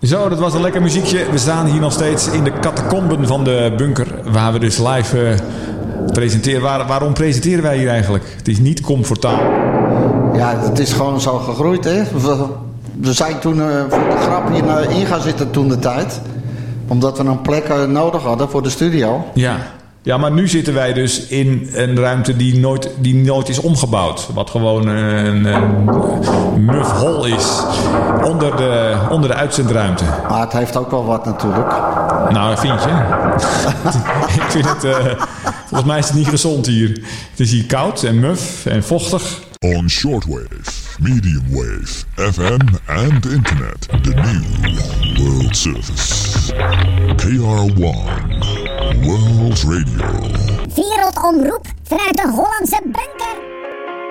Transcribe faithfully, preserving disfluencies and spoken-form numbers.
Zo, dat was een lekker muziekje. We staan hier nog steeds in de catacomben van de bunker, waar we dus live uh, presenteren. Waar, waarom presenteren wij hier eigenlijk? Het is niet comfortabel. Ja, het is gewoon zo gegroeid, hè. We, we zijn toen uh, voor de grap hier in gaan zitten toen de tijd. Omdat we een plek uh, nodig hadden voor de studio. Ja. Ja, maar nu zitten wij dus in een ruimte die nooit, die nooit is omgebouwd. Wat gewoon een, een muf hol is onder de, onder de uitzendruimte. Maar het heeft ook wel wat natuurlijk. Nou, vind je? Ik vind het... Uh, volgens mij is het niet gezond hier. Het is hier koud en muf en vochtig. On shortwave, medium wave, F M and internet. The new world service. K R one. World Radio. Wereldomroep vanuit de Hollandse bunker.